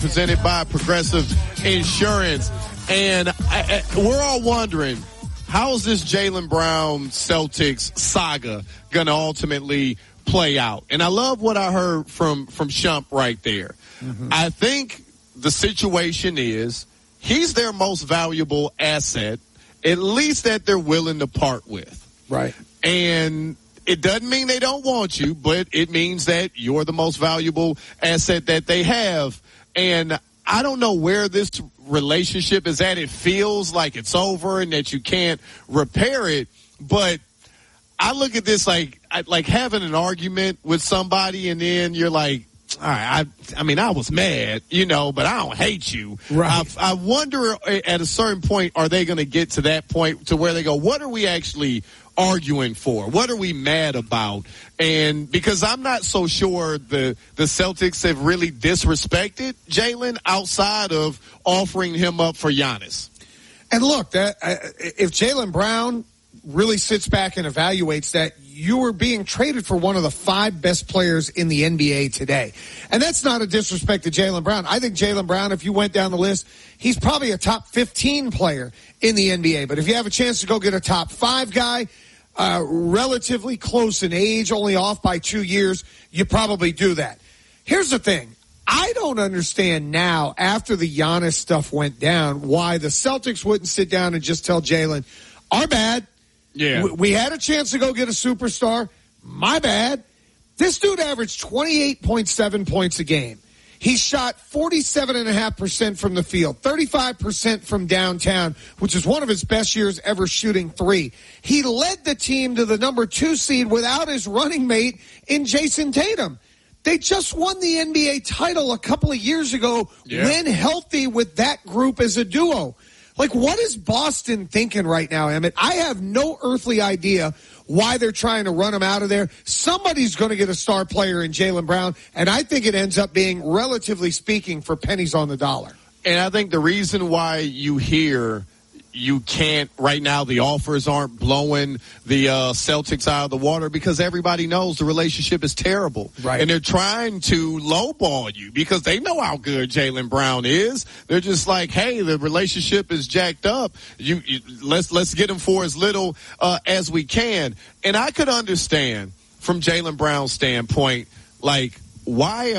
presented by Progressive Insurance. And we're all wondering, how is this Jaylen Brown Celtics saga going to ultimately play out? And I love what I heard from Shump right there. Mm-hmm. I think the situation is he's their most valuable asset, at least that they're willing to part with. Right. And it doesn't mean they don't want you, but it means that you're the most valuable asset that they have. And I don't know where this relationship is at. It feels like it's over and that you can't repair it. But I look at this like having an argument with somebody and then you're like, all right, I mean, I was mad, but I don't hate you. Right. I wonder at a certain point, are they going to get to that point to where they go, what are we actually arguing for? What are we mad about? And because I'm not so sure the Celtics have really disrespected Jaylen outside of offering him up for Giannis. And look, if Jaylen Brown really sits back and evaluates that, you were being traded for one of the 5 best players in the NBA today. And that's not a disrespect to Jaylen Brown. I think Jaylen Brown, if you went down the list, he's probably a top 15 player in the NBA. But if you have a chance to go get a top 5 guy, relatively close in age, only off by 2 years, you probably do that. Here's the thing. I don't understand now, after the Giannis stuff went down, why the Celtics wouldn't sit down and just tell Jaylen, our bad. Yeah. We had a chance to go get a superstar. My bad. This dude averaged 28.7 points a game. He shot 47.5% from the field, 35% from downtown, which is one of his best years ever shooting 3. He led the team to the number 2 seed without his running mate in Jason Tatum. They just won the NBA title a couple of years ago when healthy with that group as a duo. Like, what is Boston thinking right now, Emmett? I have no earthly idea why they're trying to run him out of there. Somebody's going to get a star player in Jaylen Brown, and I think it ends up being, relatively speaking, for pennies on the dollar. And I think the reason why you hear you can't right now, the offers aren't blowing the Celtics out of the water because everybody knows the relationship is terrible. Right. And they're trying to lowball you because they know how good Jaylen Brown is. They're just like, hey, the relationship is jacked up. Let's get him for as little as we can. And I could understand from Jaylen Brown's standpoint, like, why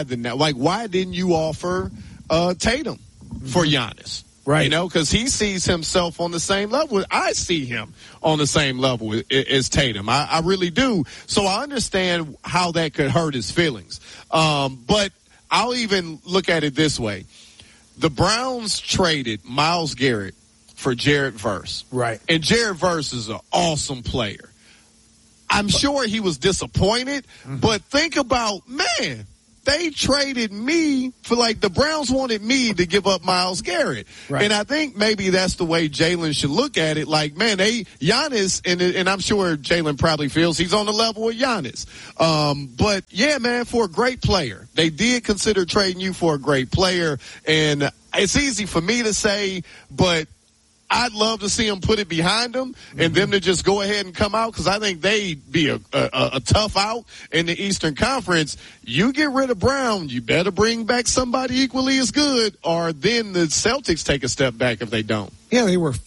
didn't you offer Tatum for Giannis? Right. Because he sees himself on the same level. I see him on the same level as Tatum. I really do. So I understand how that could hurt his feelings. But I'll even look at it this way. The Browns traded Myles Garrett for Jared Verse. Right. And Jared Verse is an awesome player. I'm sure he was disappointed, but think about, man, they traded me for, the Browns wanted me to give up Myles Garrett. Right. And I think maybe that's the way Jaylen should look at it. Like, man, Giannis, and I'm sure Jaylen probably feels he's on the level with Giannis. But yeah, man, for a great player, they did consider trading you for a great player. And it's easy for me to say, but I'd love to see them put it behind them and them to just go ahead and come out because I think they'd be a tough out in the Eastern Conference. You get rid of Brown, you better bring back somebody equally as good, or then the Celtics take a step back if they don't. Yeah, they were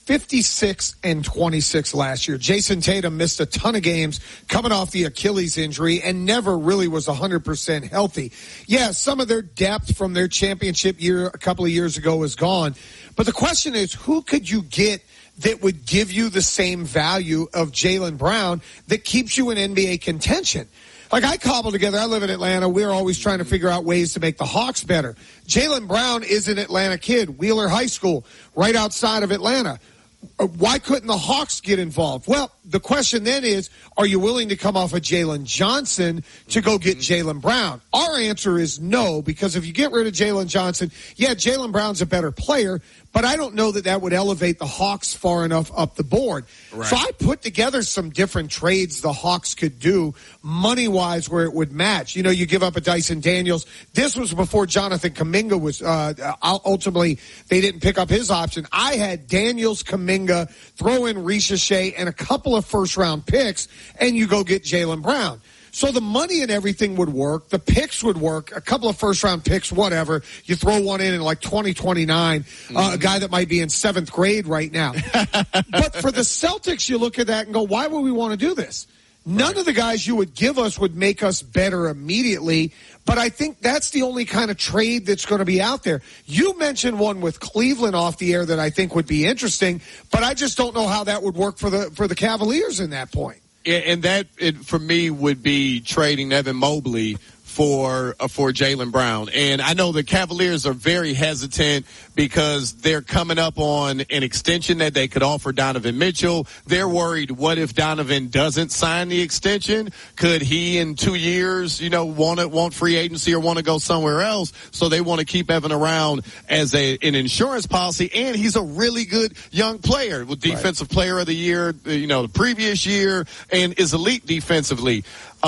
56-26 last year. Jason Tatum missed a ton of games coming off the Achilles injury and never really was 100% healthy. Yeah, some of their depth from their championship year a couple of years ago is gone. But the question is, who could you get that would give you the same value of Jaylen Brown that keeps you in NBA contention? Like, I cobble together, I live in Atlanta, we're always trying to figure out ways to make the Hawks better. Jaylen Brown is an Atlanta kid, Wheeler High School, right outside of Atlanta. Why couldn't the Hawks get involved? Well, the question then is, are you willing to come off of Jalen Johnson to go get Jaylen Brown? Our answer is no, because if you get rid of Jalen Johnson, yeah, Jaylen Brown's a better player, but I don't know that that would elevate the Hawks far enough up the board. Right. So I put together some different trades the Hawks could do money-wise where it would match. You know, you give up a Dyson Daniels. This was before Jonathan Kuminga was ultimately they didn't pick up his option. I had Daniels, Kuminga, throw in Ricochet and a couple of first-round picks, and you go get Jaylen Brown. So the money and everything would work. The picks would work. A couple of first-round picks, whatever. You throw one in like 2029, a guy that might be in 7th grade right now. But for the Celtics, you look at that and go, why would we want to do this? None of the guys you would give us would make us better immediately, but I think that's the only kind of trade that's going to be out there. You mentioned one with Cleveland off the air that I think would be interesting, but I just don't know how that would work for the Cavaliers in that point. And that, for me, would be trading Evan Mobley for Jaylen Brown. And I know the Cavaliers are very hesitant because they're coming up on an extension that they could offer Donovan Mitchell. They're worried, what if Donovan doesn't sign the extension? Could he in 2 years, want free agency or want to go somewhere else? So they want to keep Evan around as an insurance policy. And he's a really good young player with defensive player of the year, the previous year, and is elite defensively.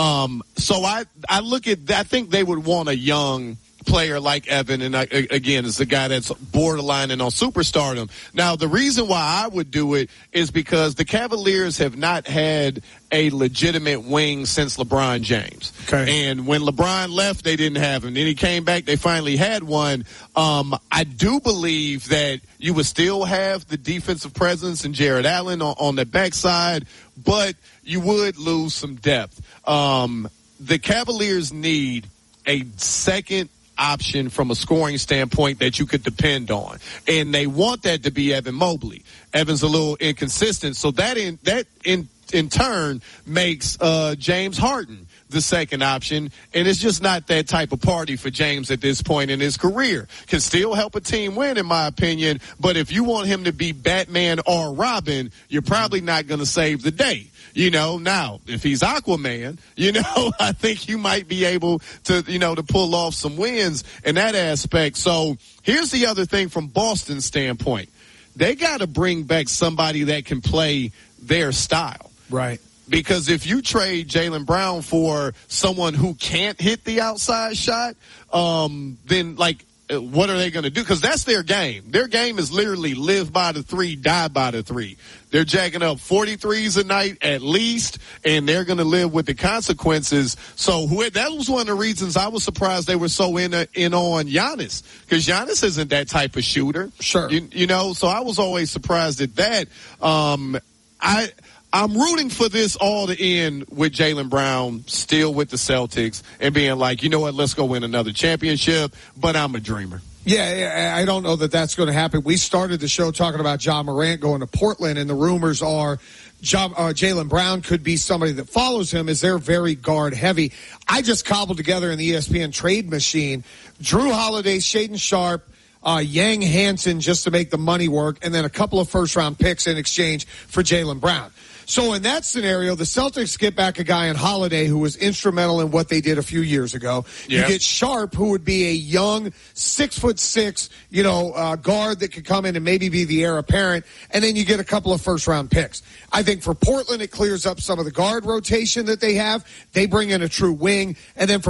So I look at that. I think they would want a young player like Evan, and again, is the guy that's borderline and on superstardom. Now, the reason why I would do it is because the Cavaliers have not had a legitimate wing since LeBron James. Okay. And when LeBron left, they didn't have him. Then he came back, they finally had one. I do believe that you would still have the defensive presence and Jared Allen on the backside, but you would lose some depth. The Cavaliers need a second option from a scoring standpoint that you could depend on. And they want that to be Evan Mobley. Evan's a little inconsistent. So that in turn makes James Harden the second option, and it's just not that type of party for James at this point in his career. Can still help a team win, in my opinion, but if you want him to be Batman or Robin, you're probably not going to save the day. Now, if he's Aquaman, I think you might be able to, to pull off some wins in that aspect. So here's the other thing from Boston's standpoint. They got to bring back somebody that can play their style. Right. Because if you trade Jaylen Brown for someone who can't hit the outside shot, then what are they going to do? Because that's their game. Their game is literally live by the three, die by the three. They're jacking up 43s a night at least, and they're going to live with the consequences. So that was one of the reasons I was surprised they were so in on Giannis, because Giannis isn't that type of shooter. Sure. So I was always surprised at that. I'm rooting for this all to end with Jaylen Brown still with the Celtics and being like, you know what, let's go win another championship, but I'm a dreamer. Yeah, I don't know that that's going to happen. We started the show talking about Ja Morant going to Portland, and the rumors are Jaylen Brown could be somebody that follows him, as they're very guard heavy. I just cobbled together in the ESPN trade machine Drew Holiday, Shaedon Sharpe, Yang Hansen just to make the money work, and then a couple of first-round picks in exchange for Jaylen Brown. So in that scenario, the Celtics get back a guy in Holiday who was instrumental in what they did a few years ago. Yep. You get Sharp, who would be a young 6'6", guard that could come in and maybe be the heir apparent, and then you get a couple of first-round picks. I think for Portland, it clears up some of the guard rotation that they have. They bring in a true wing, and then for